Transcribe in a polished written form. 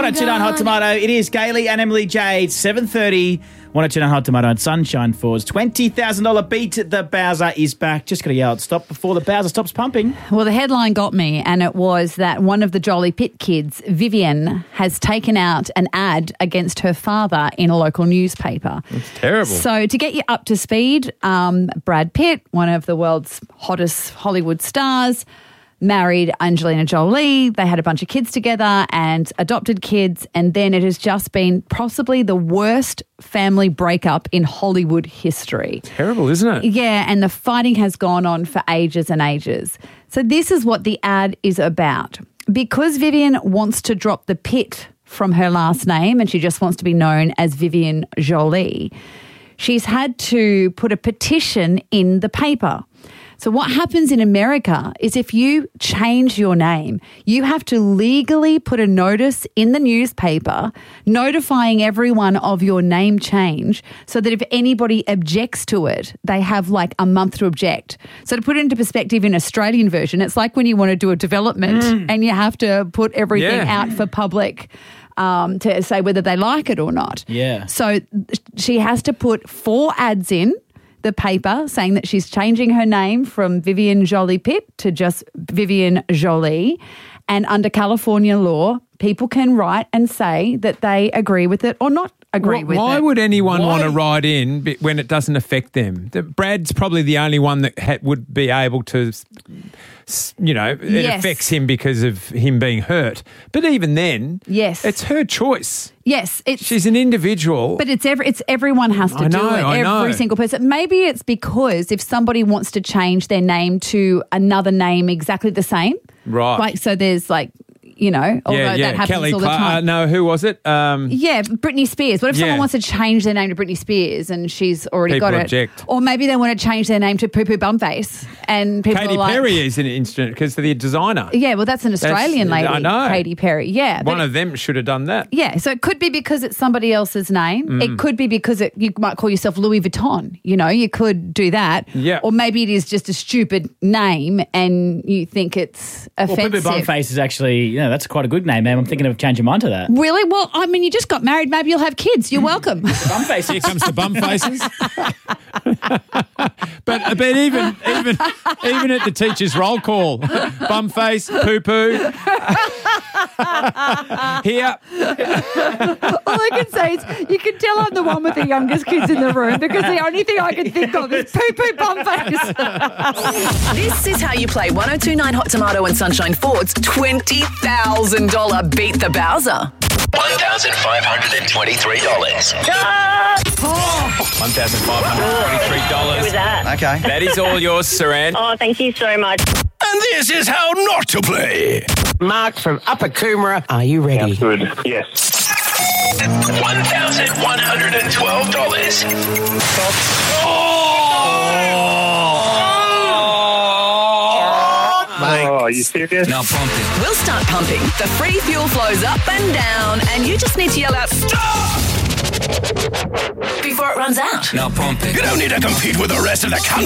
1029 Hot Tomato. It is Gailey and Emily J. 7:30. 1029 Hot Tomato and Sunshine Force. $20,000 Beat the Bowser is back. Just got to yell at stop before the Bowser stops pumping. Well, the headline got me, and it was that one of the Jolly Pitt kids, Vivian, has taken out an ad against her father in a local newspaper. It's terrible. So to get you up to speed, Brad Pitt, one of the world's hottest Hollywood stars, married Angelina Jolie. They had a bunch of kids together and adopted kids, and then it has just been possibly the worst family breakup in Hollywood history. Terrible, isn't it? Yeah, and the fighting has gone on for ages and ages. So this is what the ad is about. Because Vivian wants to drop the Pitt from her last name and she just wants to be known as Vivian Jolie, she's had to put a petition in the paper. So what happens in America is if you change your name, you have to legally put a notice in the newspaper notifying everyone of your name change so that if anybody objects to it, they have like a month to object. So to put it into perspective in Australian version, it's like when you want to do a development and you have to put everything out for public to say whether they like it or not. Yeah. So she has to put 4 ads in the paper saying that she's changing her name from Vivian Jolie Pitt to just Vivian Jolie. And under California law, people can write and say that they agree with it or not agree with it. Why would anyone want to write in when it doesn't affect them? Brad's probably the only one that would be able to, it affects him because of him being hurt. But even then, it's her choice. Yes, she's an individual. But everyone has to do it. Every single person. Maybe it's because if somebody wants to change their name to another name exactly the same. Right. Like, so there's like, although that happens Kelly all the time. No, who was it? Britney Spears. What if someone wants to change their name to Britney Spears and she's already People got it? object. Or maybe they want to change their name to Poo Poo Bumface and people Katy are like... Perry is an incident because of the designer. Yeah, well, that's an Australian lady. I know. Katy Perry, yeah. One of them should have done that. Yeah, so it could be because it's somebody else's name. It could be because you might call yourself Louis Vuitton. You could do that. Yeah. Or maybe it is just a stupid name and you think it's offensive. Well, Poo Poo Bumface is actually, that's quite a good name, man. I'm thinking of changing mine to that. Really? Well, I mean, you just got married. Maybe you'll have kids. You're welcome. Bumface. Here comes the bum faces. but even at the teacher's roll call, bum face, poo poo. Here. All I can say is you can tell I'm the one with the youngest kids in the room because the only thing I can think of is poo poo bum face. This is how you play 1029 Hot Tomato and Sunshine Ford's $20,000 Beat the Bowser. $1,523. $1,523. With that. Okay. That is all yours, Saran. Oh, thank you so much. And this is how not to play. Mark from Upper Coomera, are you ready? Good. Yes. $1,112. Oh, are you serious? Now pump it. We'll start pumping. The free fuel flows up and down, and you just need to yell out, "Stop!" before it runs out. Now pump it. You don't need to compete with the rest of the country.